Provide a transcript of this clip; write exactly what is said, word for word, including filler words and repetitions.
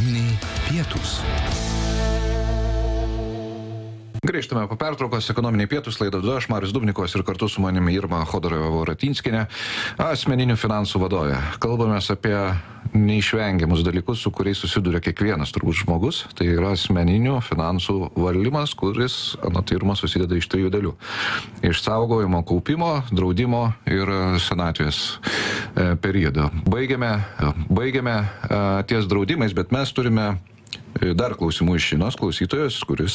Ekonominiai pietūs. Grįžtame po pertraukos, ekonominiai pietūs, laidą vedu aš, Marius Dubnikovas, ir kartu su manimi Irma Chodorova-Voratinskienė, asmeninių finansų vadovė. Kalbamės apie neišvengiamus dalykus, su kuriais susiduria kiekvienas turbūt žmogus. Tai yra asmeninių finansų valdymas, kuris, anot Irma, susideda iš trijų dalių. Išsaugojimo, kaupimo, draudimo ir senatvės periodo. Baigiame, baigiame ties draudimais, bet mes turime dar klausimų iš šinos klausytojos, kuris